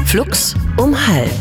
Flux um 12:30.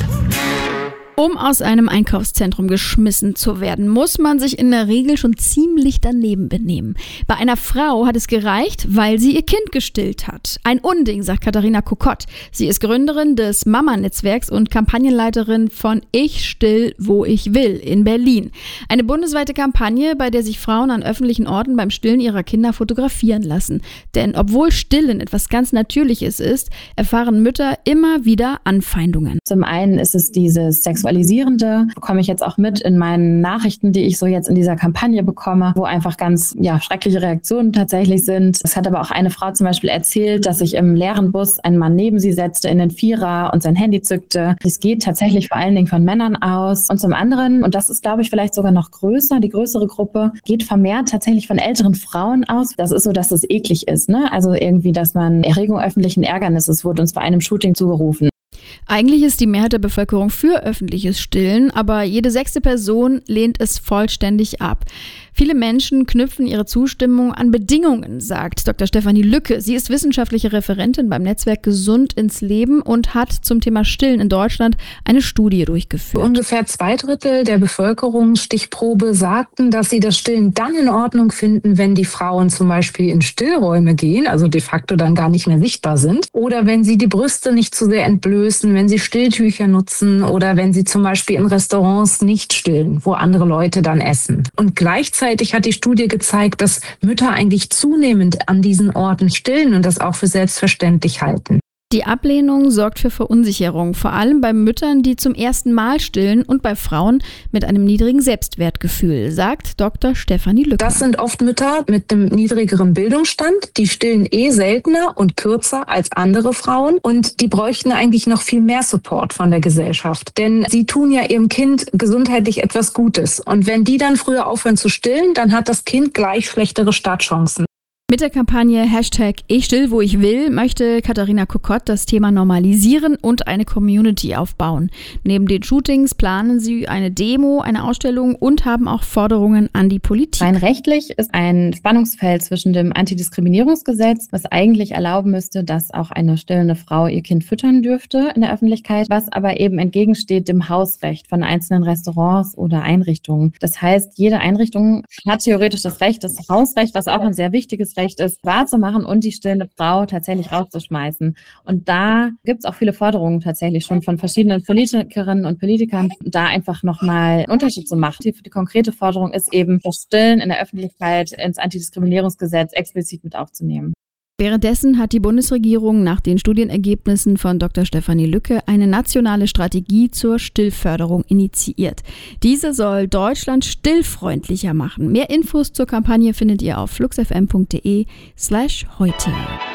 Um aus einem Einkaufszentrum geschmissen zu werden, muss man sich in der Regel schon ziemlich daneben benehmen. Bei einer Frau hat es gereicht, weil sie ihr Kind gestillt hat. Ein Unding, sagt Katharina Kokott. Sie ist Gründerin des Mama-Netzwerks und Kampagnenleiterin von Ich still, wo ich will in Berlin. Eine bundesweite Kampagne, bei der sich Frauen an öffentlichen Orten beim Stillen ihrer Kinder fotografieren lassen. Denn obwohl Stillen etwas ganz Natürliches ist, erfahren Mütter immer wieder Anfeindungen. Zum einen ist es dieses Sexualisierende, bekomme ich jetzt auch mit in meinen Nachrichten, die ich so jetzt in dieser Kampagne bekomme, wo einfach ganz schreckliche Reaktionen tatsächlich sind. Es hat aber auch eine Frau zum Beispiel erzählt, dass sich im leeren Bus ein Mann neben sie setzte in den Vierer und sein Handy zückte. Es geht tatsächlich vor allen Dingen von Männern aus. Und zum anderen, und das ist glaube ich vielleicht sogar noch größer, die größere Gruppe, geht vermehrt tatsächlich von älteren Frauen aus. Das ist so, dass es eklig ist, ne? Also irgendwie, dass man Erregung öffentlichen Ärgernisses wurde uns bei einem Shooting zugerufen. Eigentlich ist die Mehrheit der Bevölkerung für öffentliches Stillen, aber jede 6. Person lehnt es vollständig ab. Viele Menschen knüpfen ihre Zustimmung an Bedingungen, sagt Dr. Stefanie Lücke. Sie ist wissenschaftliche Referentin beim Netzwerk Gesund ins Leben und hat zum Thema Stillen in Deutschland eine Studie durchgeführt. Ungefähr 2/3 der Bevölkerungsstichprobe sagten, dass sie das Stillen dann in Ordnung finden, wenn die Frauen zum Beispiel in Stillräume gehen, also de facto dann gar nicht mehr sichtbar sind, oder wenn sie die Brüste nicht zu sehr entblößen, wenn sie Stilltücher nutzen oder wenn sie zum Beispiel in Restaurants nicht stillen, wo andere Leute dann essen. Und gleichzeitig hat die Studie gezeigt, dass Mütter eigentlich zunehmend an diesen Orten stillen und das auch für selbstverständlich halten. Die Ablehnung sorgt für Verunsicherung, vor allem bei Müttern, die zum ersten Mal stillen und bei Frauen mit einem niedrigen Selbstwertgefühl, sagt Dr. Stefanie Lücke. Das sind oft Mütter mit einem niedrigeren Bildungsstand, die stillen seltener und kürzer als andere Frauen und die bräuchten eigentlich noch viel mehr Support von der Gesellschaft, denn sie tun ja ihrem Kind gesundheitlich etwas Gutes und wenn die dann früher aufhören zu stillen, dann hat das Kind gleich schlechtere Startchancen. Mit der Kampagne #Ich still, wo ich will möchte Katharina Kokott das Thema normalisieren und eine Community aufbauen. Neben den Shootings planen sie eine Demo, eine Ausstellung und haben auch Forderungen an die Politik. Rein rechtlich ist ein Spannungsfeld zwischen dem Antidiskriminierungsgesetz, was eigentlich erlauben müsste, dass auch eine stillende Frau ihr Kind füttern dürfte in der Öffentlichkeit, was aber eben entgegensteht dem Hausrecht von einzelnen Restaurants oder Einrichtungen. Das heißt, jede Einrichtung hat theoretisch das Recht, das Hausrecht, was auch ein sehr wichtiges Recht ist, wahrzumachen und die stillende Frau tatsächlich rauszuschmeißen. Und da gibt es auch viele Forderungen tatsächlich schon von verschiedenen Politikerinnen und Politikern, da einfach nochmal einen Unterschied zu machen. Die konkrete Forderung ist eben, das Stillen in der Öffentlichkeit ins Antidiskriminierungsgesetz explizit mit aufzunehmen. Währenddessen hat die Bundesregierung nach den Studienergebnissen von Dr. Stefanie Lücke eine nationale Strategie zur Stillförderung initiiert. Diese soll Deutschland stillfreundlicher machen. Mehr Infos zur Kampagne findet ihr auf fluxfm.de/heute.